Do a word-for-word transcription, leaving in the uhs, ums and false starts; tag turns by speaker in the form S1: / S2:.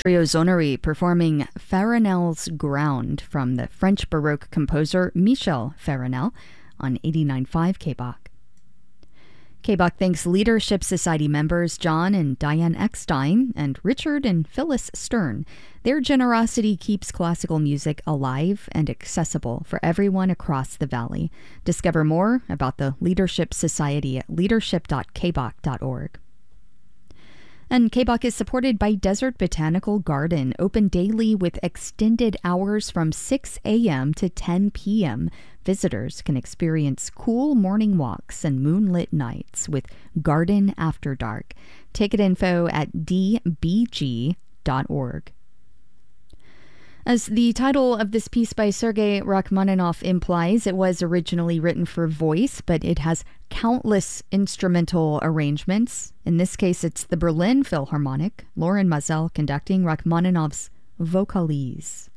S1: Trio Zonnery performing Farinel's Ground from the French Baroque composer Michel Farinel on eighty-nine point five K B O C. K B O C thanks Leadership Society members John and Diane Eckstein and Richard and Phyllis Stern. Their generosity keeps classical music alive and accessible for everyone across the valley. Discover more about the Leadership Society at leadership dot k b o c dot org. And K B O C is supported by Desert Botanical Garden, open daily with extended hours from six a.m. to ten p.m. Visitors can experience cool morning walks and moonlit nights with Garden After Dark. Ticket info at d b g dot org. As the title of this piece by Sergei Rachmaninoff implies, it was originally written for voice, but it has countless instrumental arrangements. In this case, it's the Berlin Philharmonic, Loren Maazel conducting Rachmaninoff's Vocalise.